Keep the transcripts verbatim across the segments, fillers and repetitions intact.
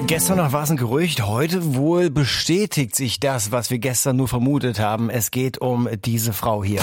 Gestern noch war es ein Gerücht, heute wohl bestätigt sich das, was wir gestern nur vermutet haben. Es geht um diese Frau hier.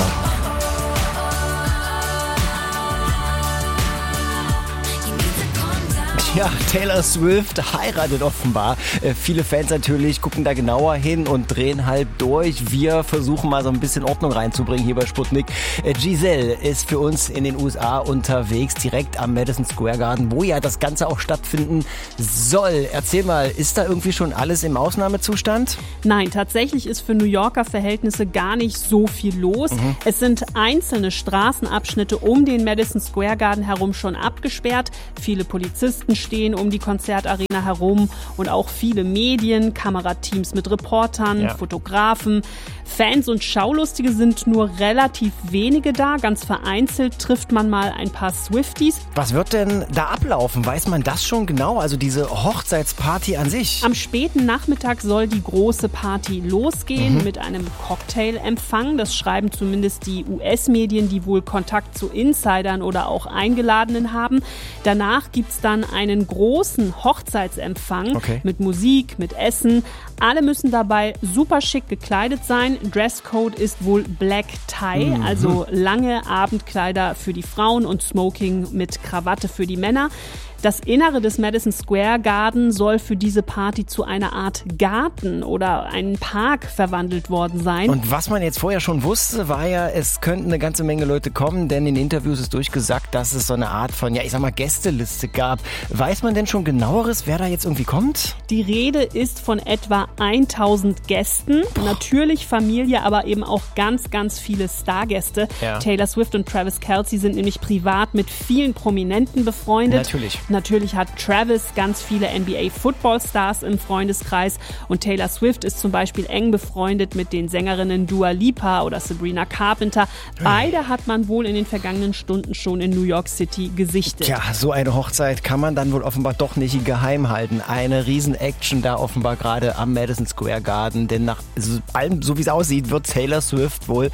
Ja, Taylor Swift heiratet offenbar. Äh, viele Fans natürlich gucken da genauer hin und drehen halb durch. Wir versuchen mal so ein bisschen Ordnung reinzubringen hier bei Sputnik. Äh, Giselle ist für uns in den U S A unterwegs, direkt am Madison Square Garden, wo ja das Ganze auch stattfinden soll. Erzähl mal, ist da irgendwie schon alles im Ausnahmezustand? Nein, tatsächlich ist für New Yorker Verhältnisse gar nicht so viel los. Mhm. Es sind einzelne Straßenabschnitte um den Madison Square Garden herum schon abgesperrt. Viele Polizisten stehen um die Konzertarena herum und auch viele Medien, Kamerateams mit Reportern, ja. Fotografen. Fans und Schaulustige sind nur relativ wenige da. Ganz vereinzelt trifft man mal ein paar Swifties. Was wird denn da ablaufen? Weiß man das schon genau? Also diese Hochzeitsparty an sich? Am späten Nachmittag soll die große Party losgehen mhm. mit einem Cocktailempfang. Das schreiben zumindest die U S-Medien, die wohl Kontakt zu Insidern oder auch Eingeladenen haben. Danach gibt's dann einen großen Hochzeitsempfang okay. mit Musik, mit Essen. Alle müssen dabei super schick gekleidet sein. Dresscode ist wohl Black Tie, mhm. also lange Abendkleider für die Frauen und Smoking mit Krawatte für die Männer. Das Innere des Madison Square Garden soll für diese Party zu einer Art Garten oder einen Park verwandelt worden sein. Und was man jetzt vorher schon wusste, war ja, es könnten eine ganze Menge Leute kommen, denn in Interviews ist durchgesagt, dass es so eine Art von, ja ich sag mal, Gästeliste gab. Weiß man denn schon genaueres, wer da jetzt irgendwie kommt? Die Rede ist von etwa tausend Gästen. Boah. Natürlich Familie, aber eben auch ganz, ganz viele Stargäste. Ja. Taylor Swift und Travis Kelce sind nämlich privat mit vielen Prominenten befreundet. Natürlich. Natürlich hat Travis ganz viele N B A-Football-Stars im Freundeskreis und Taylor Swift ist zum Beispiel eng befreundet mit den Sängerinnen Dua Lipa oder Sabrina Carpenter. Beide hat man wohl in den vergangenen Stunden schon in New York City gesichtet. Tja, so eine Hochzeit kann man dann wohl offenbar doch nicht geheim halten. Eine Riesen-Action da offenbar gerade am Madison Square Garden, denn nach allem, so wie es aussieht, wird Taylor Swift wohl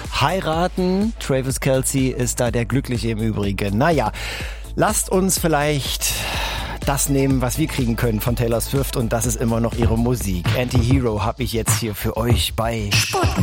heiraten. Travis Kelce ist da der Glückliche im Übrigen. Naja, lasst uns vielleicht das nehmen, was wir kriegen können von Taylor Swift und das ist immer noch ihre Musik. Anti-Hero habe ich jetzt hier für euch bei Sputnik.